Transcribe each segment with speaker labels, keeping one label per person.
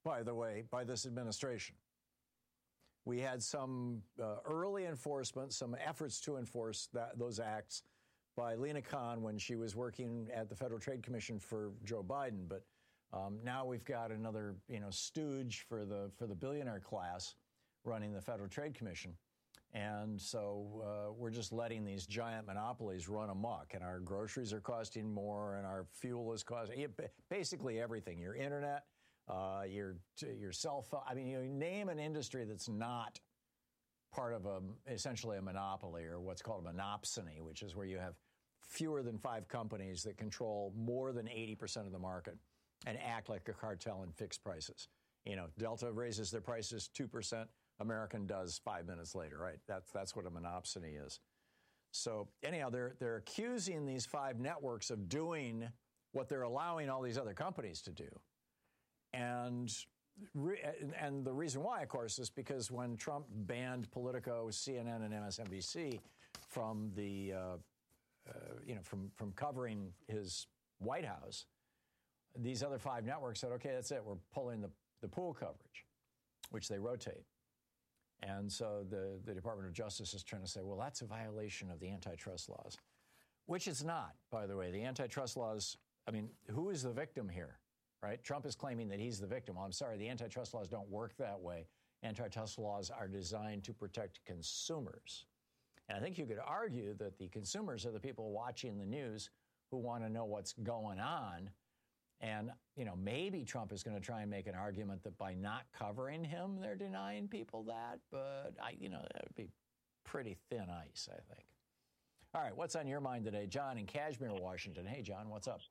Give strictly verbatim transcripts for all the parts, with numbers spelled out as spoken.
Speaker 1: by the way, by this administration. We had some uh, early enforcement, some efforts to enforce that, those acts by Lena Khan when she was working at the Federal Trade Commission for Joe Biden. But um, now we've got another, you know, stooge for the for the billionaire class running the Federal Trade Commission. And so uh, we're just letting these giant monopolies run amok. And our groceries are costing more, and our fuel is costing basically everything. Your internet. Uh, your your cell phone. I mean, you name an industry that's not part of a essentially a monopoly, or what's called a monopsony, which is where you have fewer than five companies that control more than eighty percent of the market and act like a cartel and fix prices. You know, Delta raises their prices two percent. American does five minutes later, right? That's that's what a monopsony is. So anyhow, they're they're accusing these five networks of doing what they're allowing all these other companies to do. And re- and the reason why, of course, is because when Trump banned Politico, C N N, and M S N B C from the uh, uh, you know from from covering his White House, these other five networks said, "Okay, that's it. We're pulling the the pool coverage," which they rotate. And so the the Department of Justice is trying to say, "Well, that's a violation of the antitrust laws," which it's not, by the way. The antitrust laws. I mean, who is the victim here? Right? Trump is claiming that he's the victim. Well, I'm sorry, the antitrust laws don't work that way. Antitrust laws are designed to protect consumers. And I think you could argue that the consumers are the people watching the news who want to know what's going on. And, you know, maybe Trump is going to try and make an argument that by not covering him, they're denying people that. But, I, you know, that would be pretty thin ice, I think. All right, what's on your mind today? John in Kashmere, Washington. Hey, John, what's up?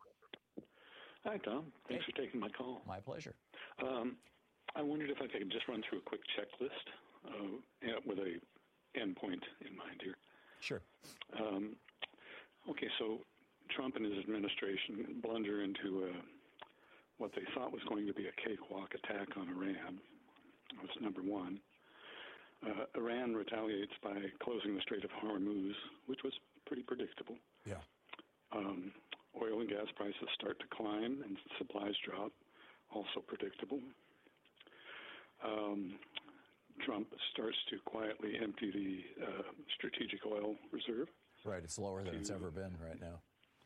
Speaker 2: Hi, Tom. Thanks hey. for taking my call.
Speaker 1: My pleasure.
Speaker 2: Um, I wondered if I could just run through a quick checklist uh, yeah, with a endpoint in mind here.
Speaker 1: Sure.
Speaker 2: Um, okay, so Trump and his administration blunder into a, what they thought was going to be a cakewalk attack on Iran. That was number one. Uh, Iran retaliates by closing the Strait of Hormuz, which was pretty predictable.
Speaker 1: Yeah.
Speaker 2: Um, Oil and gas prices start to climb and supplies drop, also predictable. Um, Trump starts to quietly empty the uh, strategic oil reserve.
Speaker 1: Right, it's lower than to, it's ever been right now.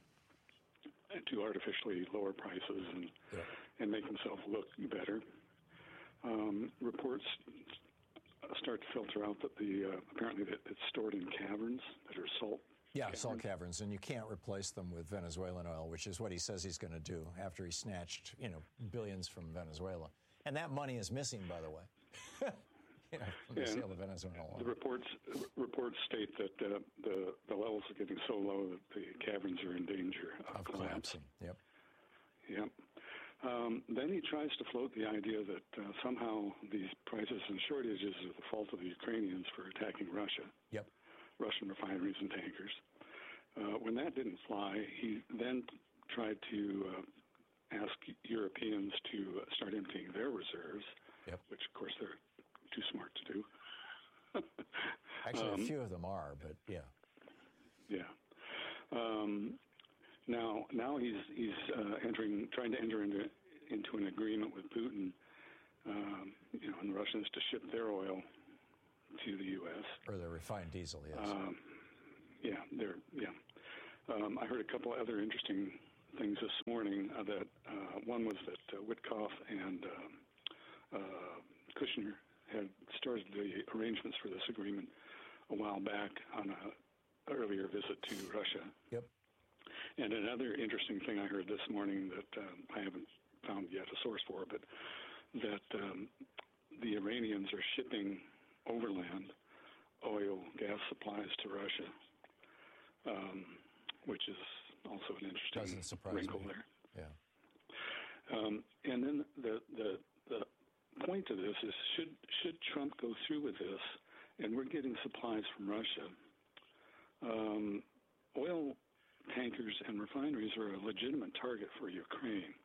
Speaker 2: To artificially lower prices and
Speaker 1: yeah.
Speaker 2: and make himself look better. Um, reports start to filter out that the uh, apparently that it's stored in caverns that are salt.
Speaker 1: Yeah, salt caverns, and you can't replace them with Venezuelan oil, which is what he says he's going to do after he snatched, you know, billions from Venezuela. And that money is missing, by the way, you know, from the
Speaker 2: yeah,
Speaker 1: sale of Venezuelan oil.
Speaker 2: The reports reports state that uh, the the levels are getting so low that the caverns are in danger of,
Speaker 1: of collapsing. Yep.
Speaker 2: Yep. Um, then he tries to float the idea that uh, somehow these prices and shortages are the fault of the Ukrainians for attacking Russia.
Speaker 1: Yep.
Speaker 2: Russian refineries and tankers. Uh, when that didn't fly, he then tried to uh, ask Europeans to uh, start emptying their reserves,
Speaker 1: yep.
Speaker 2: which, of course, they're too smart to do.
Speaker 1: Actually,
Speaker 2: um,
Speaker 1: a few of them are, but yeah.
Speaker 2: Yeah. Um, now, now he's he's uh, entering, trying to enter into into an agreement with Putin, um, you know, and the Russians to ship their oil to the U S
Speaker 1: Or the refined diesel, yes.
Speaker 2: Um, yeah, they're, yeah. Um, I heard a couple other interesting things this morning. Uh, that uh, one was that uh, Witkoff and um, uh, Kushner had started the arrangements for this agreement a while back on a earlier visit to Russia.
Speaker 1: Yep.
Speaker 2: And another interesting thing I heard this morning that um, I haven't found yet a source for, but that um, the Iranians are shipping overland oil, gas supplies to Russia, um, which is also an interesting
Speaker 1: Doesn't surprise
Speaker 2: wrinkle
Speaker 1: me.
Speaker 2: there.
Speaker 1: Yeah.
Speaker 2: Um, and then the, the the point of this is, should should Trump go through with this, and we're getting supplies from Russia, um, oil tankers and refineries are a legitimate target for Ukraine.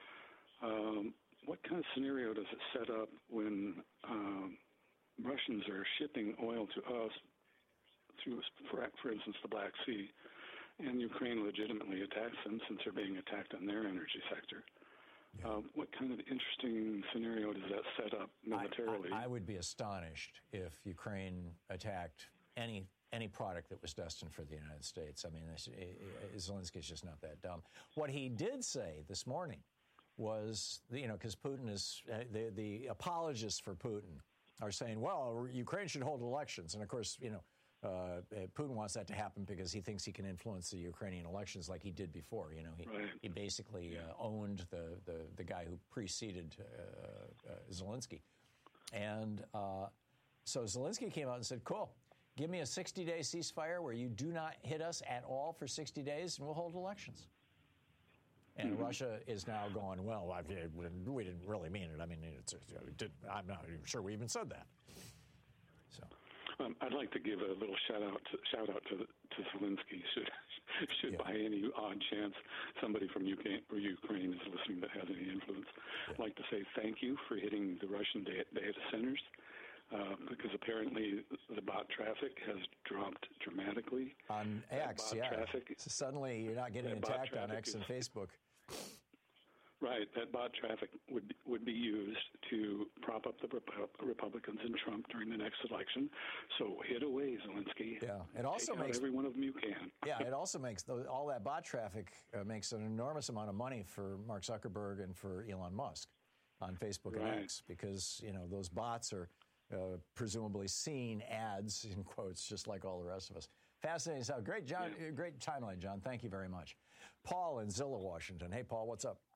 Speaker 2: Um, what kind of scenario does it set up when um, Russians are shipping oil to us through, for, for instance, the Black Sea, and Ukraine legitimately attacks them since they're being attacked on their energy sector?
Speaker 1: Yeah.
Speaker 2: Uh, what kind of interesting scenario does that set up militarily?
Speaker 1: I, I, I would be astonished if Ukraine attacked any any product that was destined for the United States. I mean, Zelensky's just not that dumb. What he did say this morning was, you know, because Putin is, uh, the, the apologists for Putin are saying, well, Ukraine should hold elections. And, of course, you know, uh, Putin wants that to happen because he thinks he can influence the Ukrainian elections like he did before. You know, he,
Speaker 2: right.
Speaker 1: he basically
Speaker 2: yeah.
Speaker 1: uh, owned the, the, the guy who preceded uh, uh, Zelensky. And uh, so Zelensky came out and said, cool. Give me a sixty-day ceasefire where you do not hit us at all for sixty days, and we'll hold elections. And mm-hmm. Russia is now going, well, I, we didn't really mean it. I mean, it's, it did, I'm not even sure we even said that. So,
Speaker 2: um, I'd like to give a little shout out to, shout out to to Zelensky. Should should yeah. by any odd chance somebody from Ukraine, or Ukraine is listening that has any influence, yeah. I'd like to say thank you for hitting the Russian data, data centers. Uh, because apparently the bot traffic has dropped dramatically.
Speaker 1: On X, yeah.
Speaker 2: Traffic,
Speaker 1: so suddenly you're not getting attacked on X and
Speaker 2: is,
Speaker 1: Facebook.
Speaker 2: Right. That bot traffic would would be used to prop up the Rep- Republicans and Trump during the next election. So hit away, Zelensky.
Speaker 1: Yeah. It also
Speaker 2: Take
Speaker 1: makes
Speaker 2: out every one of them you can.
Speaker 1: Yeah. It also makes all that bot traffic uh, makes an enormous amount of money for Mark Zuckerberg and for Elon Musk on Facebook
Speaker 2: right.
Speaker 1: and X, because you know those bots are Uh, presumably seeing ads, in quotes, just like all the rest of us. Fascinating stuff. Great, John.
Speaker 2: Yeah.
Speaker 1: Great timeline, John. Thank you very much. Paul in Zillow, Washington. Hey, Paul, what's up?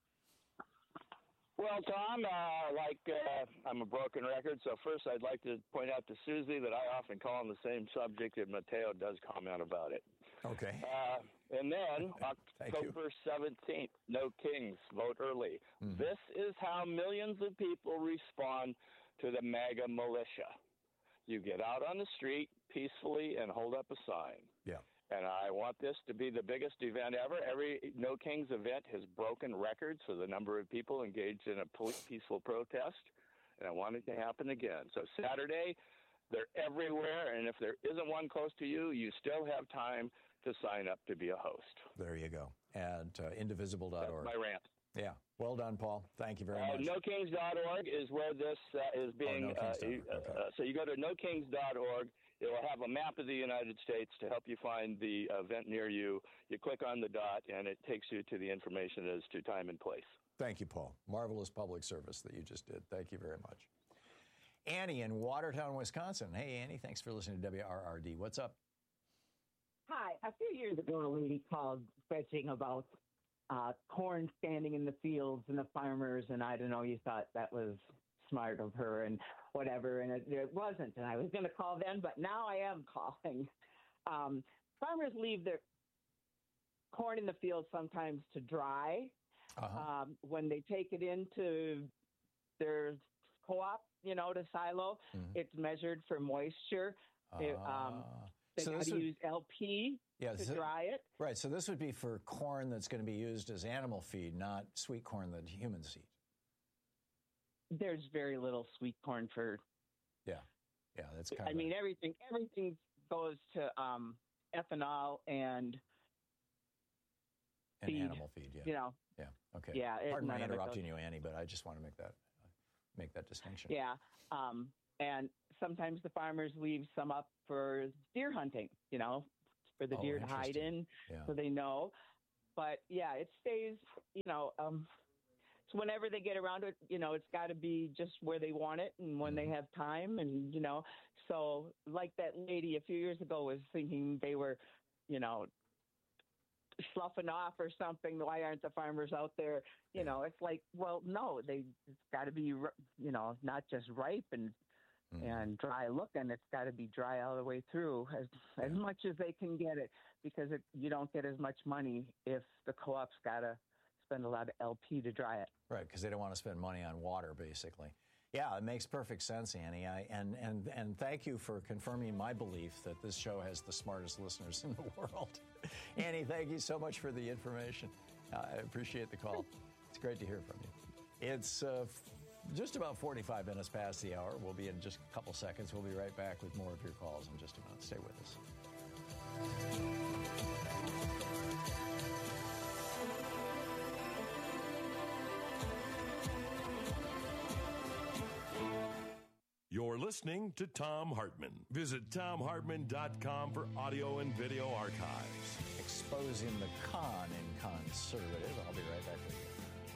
Speaker 3: Well, Tom, uh, like uh, I'm a broken record, so first I'd like to point out to Susie that I often call on the same subject, and Mateo does comment about it.
Speaker 1: Okay.
Speaker 3: Uh, and then October seventeenth, no kings, vote early. Mm-hmm. This is how millions of people respond to the MAGA militia. You get out on the street peacefully and hold up a sign.
Speaker 1: Yeah.
Speaker 3: And I want this to be the biggest event ever. Every No Kings event has broken records for the number of people engaged in a peaceful protest, and I want it to happen again. So Saturday, they're everywhere, and if there isn't one close to you, you still have time to sign up to be a host.
Speaker 1: There you go. At uh, indivisible dot org.
Speaker 3: That's my rant.
Speaker 1: Yeah. Well done, Paul. Thank you very
Speaker 3: uh,
Speaker 1: much.
Speaker 3: no kings dot org is where this uh, is being.
Speaker 1: Oh, no
Speaker 3: uh,
Speaker 1: okay.
Speaker 3: uh, so you go to no kings dot org. It will have a map of the United States to help you find the event near you. You click on the dot, and it takes you to the information as to time and place.
Speaker 1: Thank you, Paul. Marvelous public service that you just did. Thank you very much. Annie in Watertown, Wisconsin. Hey, Annie, thanks for listening to W R R D. What's up?
Speaker 4: Hi. A few years ago, a lady called fetching about uh, corn standing in the fields and the farmers, and I don't know, you thought that was smart of her and whatever, and it, it wasn't. And I was going to call then, but now I am calling. Um, farmers leave their corn in the field sometimes to dry.
Speaker 1: Uh-huh.
Speaker 4: Um, when they take it into their co-op, you know, to silo, mm-hmm. it's measured for moisture. Uh, it, um, they so got to would, use L P
Speaker 1: yeah,
Speaker 4: to
Speaker 1: so,
Speaker 4: dry it.
Speaker 1: Right. So this would be for corn that's going to be used as animal feed, not sweet corn that humans eat.
Speaker 4: There's very little sweet corn for.
Speaker 1: Yeah. Yeah. That's kind
Speaker 4: I
Speaker 1: of.
Speaker 4: mean, a, everything. Everything goes to um, ethanol and.
Speaker 1: And
Speaker 4: feed,
Speaker 1: animal feed. Yeah.
Speaker 4: You know.
Speaker 1: Yeah. Okay.
Speaker 4: Yeah.
Speaker 1: Pardon my interrupting you, Annie, but I just want to make that make that distinction.
Speaker 4: Yeah. Um, and sometimes the farmers leave some up for deer hunting, you know, for the
Speaker 1: oh,
Speaker 4: deer to hide in,
Speaker 1: yeah.
Speaker 4: so they know. But yeah, it stays, you know, um, so whenever they get around it, you know, it's got to be just where they want it and when mm-hmm. they have time. And, you know, so like that lady a few years ago was thinking they were, you know, sloughing off or something. Why aren't the farmers out there? You know, it's like, well, no, they, it's got to be, you know, not just ripe and, mm. and dry looking. It's got to be dry all the way through as, yeah. as much as they can get it, because it, you don't get as much money if the co-op's got to spend a lot of L P to dry it.
Speaker 1: Right. Because they don't want to spend money on water, basically. Yeah, it makes perfect sense, Annie. I, and, and, and thank you for confirming my belief that this show has the smartest listeners in the world. Annie, thank you so much for the information. Uh, I appreciate the call. It's great to hear from you. It's uh, f- just about forty-five minutes past the hour. We'll be in just a couple seconds. We'll be right back with more of your calls in just a minute. Stay with us.
Speaker 5: You're listening to Thom Hartmann. Visit Thom Hartmann dot com for audio and video archives.
Speaker 1: Exposing the con in conservative. I'll be right back with you.